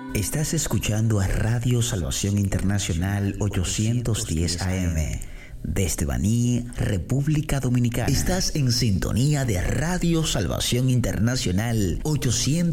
Estás escuchando a Radio Salvación Internacional 810 AM. Desde Baní, República Dominicana. Estás en sintonía de Radio Salvación Internacional 810